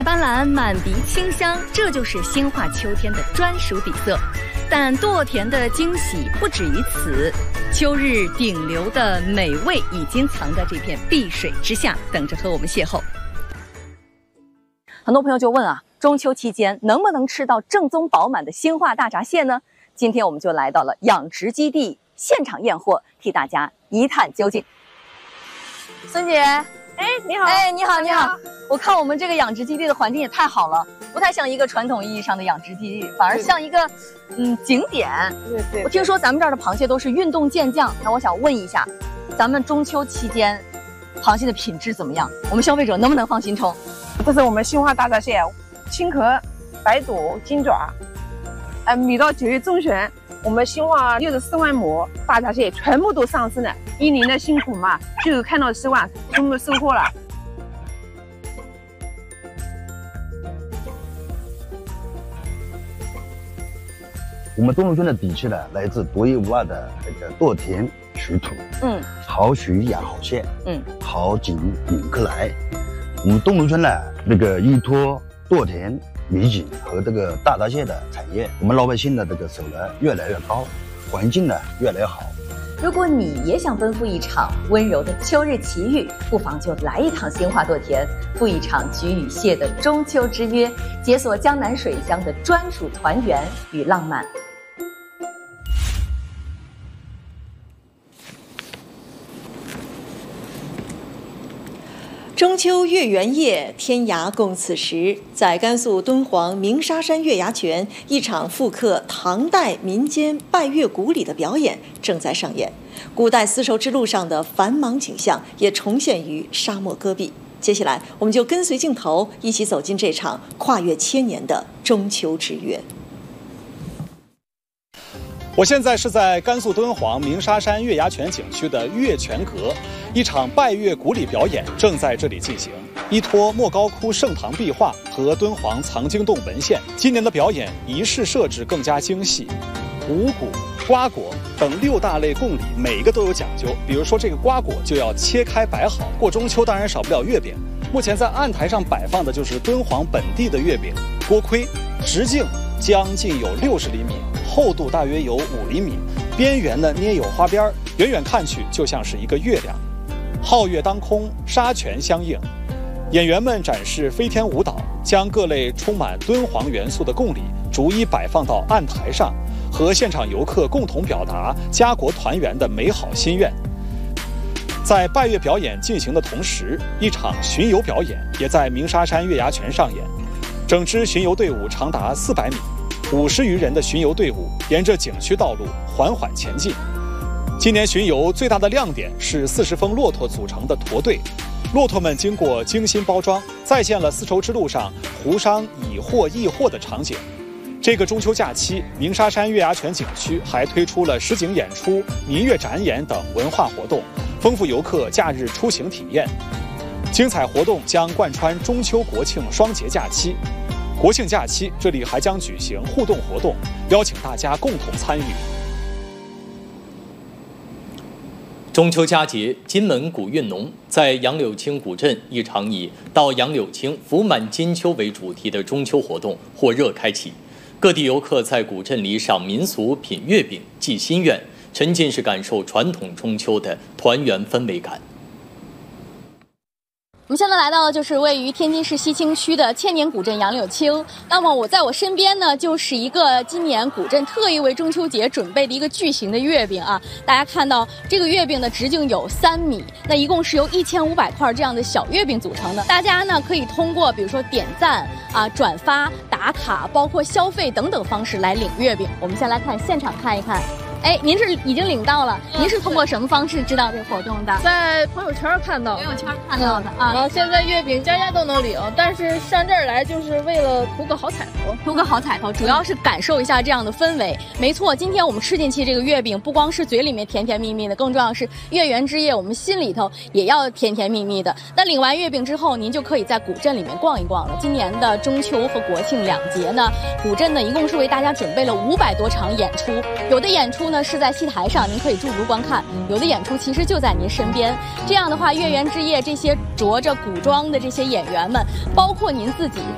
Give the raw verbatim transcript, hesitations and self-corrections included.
斑斓，满鼻清香，这就是兴化秋天的专属底色。但堕田的惊喜不止于此，秋日顶流的美味已经藏在这片碧水之下，等着和我们邂逅。很多朋友就问啊，中秋期间能不能吃到正宗饱满的兴化大闸蟹呢？今天我们就来到了养殖基地，现场验货，替大家一探究竟。孙姐， 哎，你好！ 哎，你好，你好！我看我们这个养殖基地的环境也太好了，不太像一个传统意义上的养殖基地，反而像一个嗯景点。 对对。 我听说咱们这儿的螃蟹都是运动健将，那我想问一下，咱们中秋期间螃蟹的品质怎么样？我们消费者能不能放心冲？ 这是我们兴化大闸蟹，青壳、白肚、金爪，呃，米到九月中旬，我们兴化六十四万亩大闸蟹全部都上市了。一年的辛苦嘛，就看到希望，全部收获了。 我们东龙村的底气呢，来自独一无二的那个堕田水土， 嗯， 好水养好蟹， 嗯， 好景引客来。我们东龙村呢，那个依托堕田、米景和这个大闸蟹的产业，我们老百姓的这个手呢越来越高，环境呢越来越好。 如果你也想奔赴一场温柔的秋日奇遇，不妨就来一趟兴化堕田，赴一场菊与蟹的中秋之约，解锁江南水乡的专属团圆与浪漫。 中秋月圆夜，天涯共此时。在甘肃敦煌鸣沙山月牙泉，一场复刻唐代民间拜月古礼的表演正在上演。古代丝绸之路上的繁忙景象也重现于沙漠戈壁。接下来，我们就跟随镜头一起走进这场跨越千年的中秋之约。 我现在是在甘肃敦煌鸣沙山月牙泉景区的月泉阁，一场拜月古礼表演正在这里进行。依托莫高窟盛唐壁画和敦煌藏经洞文献，今年的表演仪式设置更加精细，五谷、瓜果等六大类贡礼每一个都有讲究。比如说这个瓜果就要切开摆好，过中秋当然少不了月饼。目前在案台上摆放的就是敦煌本地的月饼，锅盔，直径将近有六十厘米，厚度大约有五厘米，边缘呢捏有花边，远远看去就像是一个月亮。皓月当空，沙泉相映，演员们展示飞天舞蹈，将各类充满敦煌元素的贡礼逐一摆放到案台上，和现场游客共同表达家国团圆的美好心愿。在拜月表演进行的同时，一场巡游表演也在鸣沙山月牙泉上演。整支巡游队伍长达四百米，五十余人的巡游队伍沿着景区道路缓缓前进。今年巡游最大的亮点是四十峰骆驼组成的驼队，骆驼们经过精心包装，再现了丝绸之路上湖商以货易货的场景。这个中秋假期，鸣沙山月牙泉景区还推出了实景演出、民乐展演等文化活动，丰富游客假日出行体验。精彩活动将贯穿中秋国庆双节假期。国庆假期，这里还将举行互动活动，邀请大家共同参与。 中秋佳节，金门古运农在杨柳青古镇，一场以“到杨柳青，福满金秋”为主题的中秋活动火热开启。各地游客在古镇里赏民俗、品月饼、寄心愿，沉浸式感受传统中秋的团圆氛围感。 我们现在来到的就是位于天津市西青区的千年古镇杨柳青。那么我在我身边呢，就是一个今年古镇特意为中秋节准备的一个巨型的月饼啊。大家看到这个月饼的直径有三米，那一共是由一千五百块这样的小月饼组成的。大家呢可以通过比如说点赞啊、转发、打卡，包括消费等等方式来领月饼。我们先来看现场看一看。哎，您是已经领到了？您是通过什么方式知道这个活动的？ 在朋友圈看到。 朋友圈看到的啊。 然后现在月饼家家都能领，但是上这儿来就是为了图个好彩头， 图个好彩头，主要是感受一下这样的氛围。没错，今天我们吃进去这个月饼，不光是嘴里面甜甜蜜蜜的，更重要的是月圆之夜，我们心里头也要甜甜蜜蜜的。那领完月饼之后，您就可以在古镇里面逛一逛了。今年的中秋和国庆两节呢，古镇呢一共是为大家准备了五百多场演出，有的演出呢是在戏台上，您可以驻足观看；有的演出其实就在您身边。这样的话，月圆之夜这些着着古装的这些演员们，包括您自己，